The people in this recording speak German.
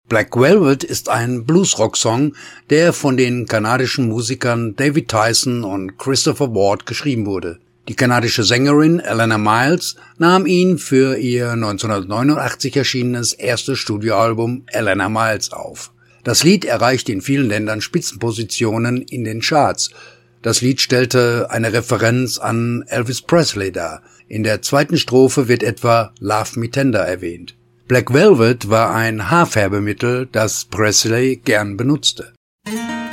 Black Velvet ist ein Bluesrock-Song, der von den kanadischen Musikern David Tyson und Christopher Ward geschrieben wurde. Die kanadische Sängerin Eleanor Miles nahm ihn für ihr 1989 erschienenes erstes Studioalbum Eleanor Miles auf. Das Lied erreichte in vielen Ländern Spitzenpositionen in den Charts. Das Lied stellte eine Referenz an Elvis Presley dar. In der zweiten Strophe wird etwa Love Me Tender erwähnt. Black Velvet war ein Haarfärbemittel, das Presley gern benutzte.